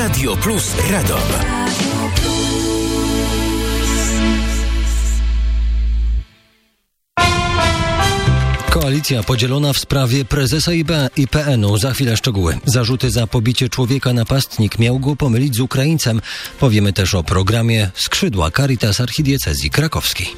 Radio Plus Radom. Koalicja podzielona w sprawie prezesa IPN-u. Za chwilę szczegóły. Zarzuty za pobicie człowieka napastnik miał go pomylić z Ukraińcem. Powiemy też o programie Skrzydła Caritas Archidiecezji Krakowskiej.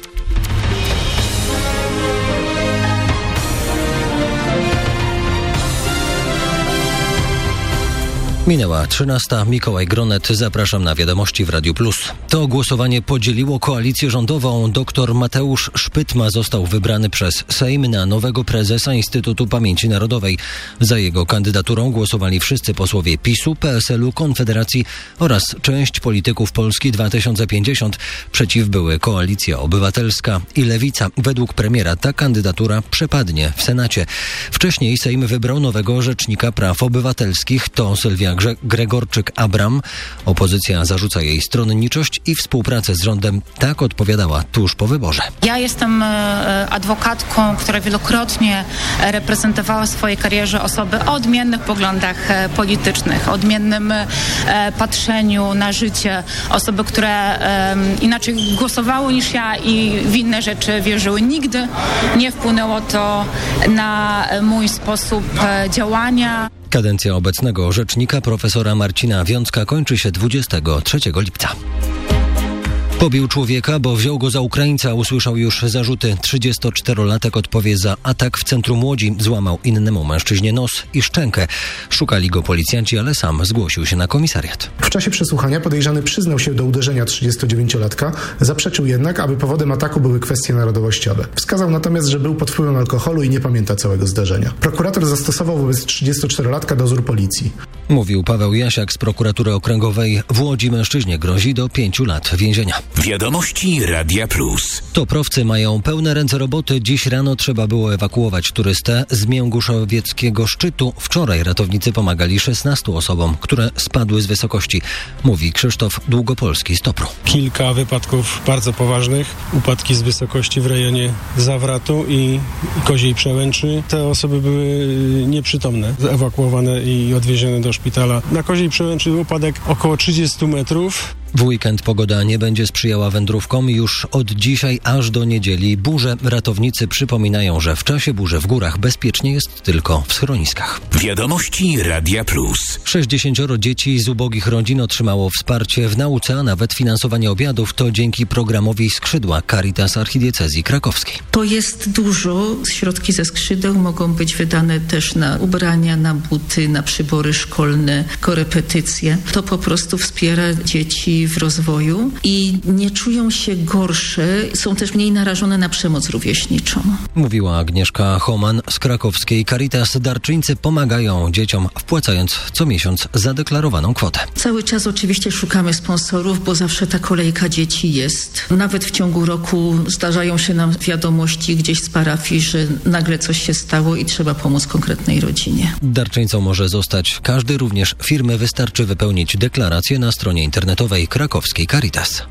Minęła 13. Mikołaj Gronet. Zapraszam na wiadomości w Radiu Plus. To głosowanie podzieliło koalicję rządową. Dr Mateusz Szpytma został wybrany przez Sejm na nowego prezesa Instytutu Pamięci Narodowej. Za jego kandydaturą głosowali wszyscy posłowie PiS-u, PSL-u, Konfederacji oraz część polityków Polski 2050. Przeciw były Koalicja Obywatelska i Lewica. Według premiera ta kandydatura przepadnie w Senacie. Wcześniej Sejm wybrał nowego rzecznika praw obywatelskich. To Sylwia Gregorczyk-Abram. Opozycja zarzuca jej stronniczość i współpracę z rządem. Tak odpowiadała tuż po wyborze. Ja jestem adwokatką, która wielokrotnie reprezentowała w swojej karierze osoby o odmiennych poglądach politycznych, o odmiennym patrzeniu na życie, osoby, które inaczej głosowały niż ja i w inne rzeczy wierzyły. Nigdy nie wpłynęło to na mój sposób działania. Kadencja obecnego rzecznika profesora Marcina Wiącka kończy się 23 lipca. Pobił człowieka, bo wziął go za Ukraińca. Usłyszał już zarzuty. 34-latek odpowie za atak w centrum Łodzi. Złamał innemu mężczyźnie nos i szczękę. Szukali go policjanci, ale sam zgłosił się na komisariat. W czasie przesłuchania podejrzany przyznał się do uderzenia 39-latka. Zaprzeczył jednak, aby powodem ataku były kwestie narodowościowe. Wskazał natomiast, że był pod wpływem alkoholu i nie pamięta całego zdarzenia. Prokurator zastosował wobec 34-latka dozór policji. Mówił Paweł Jasiak z prokuratury okręgowej w Łodzi. Mężczyźnie grozi do 5 lat więzienia. Wiadomości Radia Plus. Toprowcy mają pełne ręce roboty. Dziś rano trzeba było ewakuować turystę z Mięguszowieckiego szczytu. Wczoraj ratownicy pomagali 16 osobom, które spadły z wysokości. Mówi Krzysztof Długopolski z Topru. Kilka wypadków bardzo poważnych. Upadki z wysokości w rejonie Zawratu i Koziej Przełęczy. Te osoby były nieprzytomne. Ewakuowane i odwiezione do szpitala. Na Koziej Przełęczy upadek około 30 metrów. W weekend pogoda nie będzie sprzyjała wędrówkom. Już od dzisiaj aż do niedzieli burze. Ratownicy przypominają, że w czasie burzy w górach bezpiecznie jest tylko w schroniskach. Wiadomości Radia Plus. 60 dzieci z ubogich rodzin otrzymało wsparcie w nauce, a nawet finansowanie obiadów. To dzięki programowi Skrzydła Caritas Archidiecezji Krakowskiej. To jest dużo. Środki ze skrzydeł mogą być wydane też na ubrania, na buty, na przybory szkolne, korepetycje. To po prostu wspiera dzieci w rozwoju i nie czują się gorsze, są też mniej narażone na przemoc rówieśniczą. Mówiła Agnieszka Homan z krakowskiej Caritas. Darczyńcy pomagają dzieciom, wpłacając co miesiąc zadeklarowaną kwotę. Cały czas oczywiście szukamy sponsorów, bo zawsze ta kolejka dzieci jest. Nawet w ciągu roku zdarzają się nam wiadomości gdzieś z parafii, że nagle coś się stało i trzeba pomóc konkretnej rodzinie. Darczyńcą może zostać każdy, również firmy. Wystarczy wypełnić deklarację na stronie internetowej krakowskiej Caritas.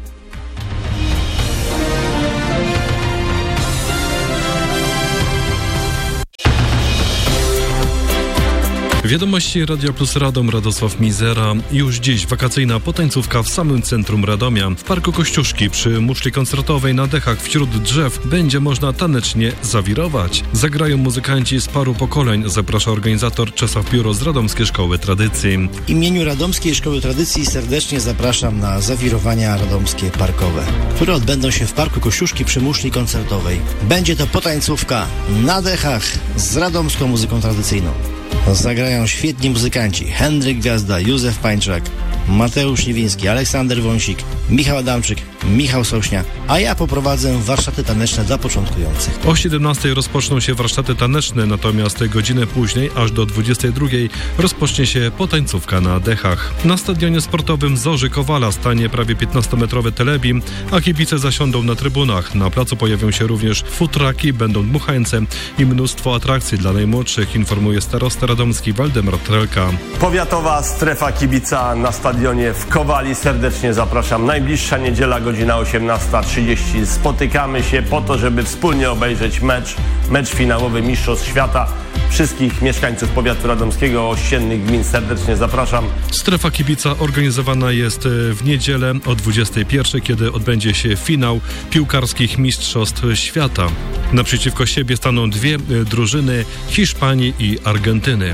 Wiadomości Radia Plus Radom, Radosław Mizera. Już dziś wakacyjna potańcówka w samym centrum Radomia. W Parku Kościuszki przy muszli koncertowej na dechach wśród drzew będzie można tanecznie zawirować. Zagrają muzykanci z paru pokoleń, zaprasza organizator Czesław Biuro z Radomskiej Szkoły Tradycji. W imieniu Radomskiej Szkoły Tradycji serdecznie zapraszam na zawirowania radomskie parkowe, które odbędą się w Parku Kościuszki przy muszli koncertowej. Będzie to potańcówka na dechach z radomską muzyką tradycyjną. Zagrają świetni muzykanci: Henryk Gwiazda, Józef Pańczak, Mateusz Niewiński, Aleksander Wąsik, Michał Adamczyk, Michał Sośnia, a ja poprowadzę warsztaty taneczne dla początkujących. O 17:00 rozpoczną się warsztaty taneczne, natomiast godzinę później, aż do 22:00 rozpocznie się potańcówka na dechach. Na stadionie sportowym Zorzy Kowala stanie prawie 15-metrowy telebim, a kibice zasiądą na trybunach. Na placu pojawią się również futraki, będą dmuchańce i mnóstwo atrakcji dla najmłodszych, informuje starosta radomski Waldemar Trelka. Powiatowa strefa kibica na stadionie w Kowali. Serdecznie zapraszam. Najbliższa niedziela, godzina 18:30. Spotykamy się po to, żeby wspólnie obejrzeć mecz finałowy Mistrzostw Świata. Wszystkich mieszkańców powiatu radomskiego, ościennych gmin serdecznie zapraszam. Strefa kibica organizowana jest w niedzielę o 21:00, kiedy odbędzie się finał piłkarskich Mistrzostw Świata. Naprzeciwko siebie staną dwie drużyny Hiszpanii i Argentyny.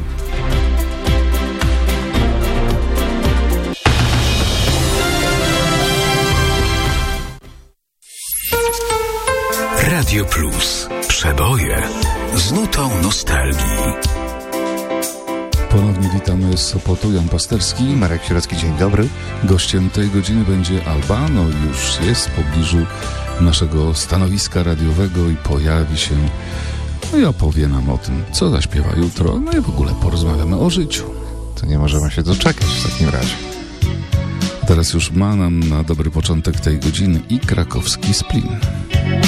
Radio Plus. Przeboje z nutą nostalgii. Ponownie witamy z Sopotu, Jan Pasterski. Marek Sierocki, dzień dobry. Gościem tej godziny będzie Albano, już jest w pobliżu naszego stanowiska radiowego i pojawi się i opowie nam o tym, co zaśpiewa jutro, no i w ogóle porozmawiamy o życiu. To nie możemy się doczekać w takim razie. Teraz już ma nam na dobry początek tej godziny i krakowski Splin.